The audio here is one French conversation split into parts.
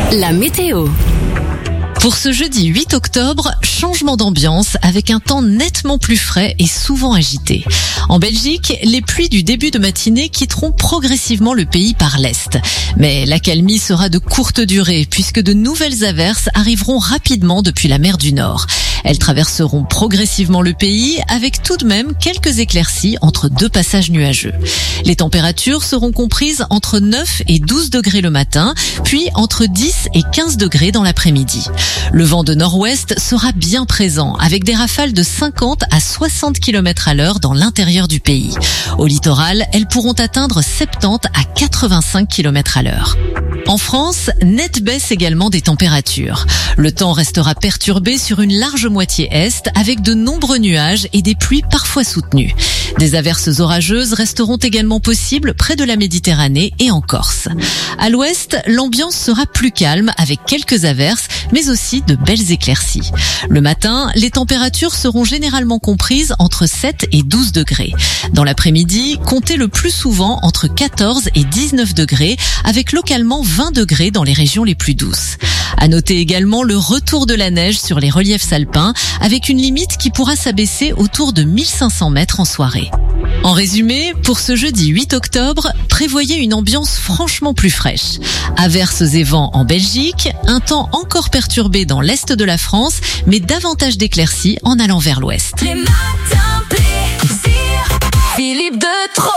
La météo. Pour ce jeudi 8 octobre, changement d'ambiance avec un temps nettement plus frais et souvent agité. En Belgique, les pluies du début de matinée quitteront progressivement le pays par l'est. Mais l'accalmie sera de courte durée puisque de nouvelles averses arriveront rapidement depuis la mer du Nord. Elles traverseront progressivement le pays avec tout de même quelques éclaircies entre deux passages nuageux. Les températures seront comprises entre 9 et 12 degrés le matin, puis entre 10 et 15 degrés dans l'après-midi. Le vent de nord-ouest sera bien présent avec des rafales de 50 à 60 km à l'heure dans l'intérieur du pays. Au littoral, elles pourront atteindre 70 à 85 km à l'heure. En France, nette baisse également des températures. Le temps restera perturbé sur une large moitié est avec de nombreux nuages et des pluies parfois soutenues. Des averses orageuses resteront également possibles près de la Méditerranée et en Corse. À l'ouest, l'ambiance sera plus calme avec quelques averses, mais aussi de belles éclaircies. Le matin, les températures seront généralement comprises entre 7 et 12 degrés. Dans l'après-midi, comptez le plus souvent entre 14 et 19 degrés, avec localement 20 degrés dans les régions les plus douces. À noter également le retour de la neige sur les reliefs alpins, avec une limite qui pourra s'abaisser autour de 1500 mètres en soirée. En résumé, pour ce jeudi 8 octobre, prévoyez une ambiance franchement plus fraîche. Averses et vents en Belgique, un temps encore perturbé dans l'est de la France, mais davantage d'éclaircies en allant vers l'ouest. Les matins plaisir, Philippe de Trop.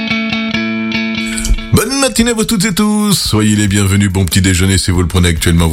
Bonne matinée à vous toutes et tous. Soyez les bienvenus. Bon petit déjeuner si vous le prenez actuellement.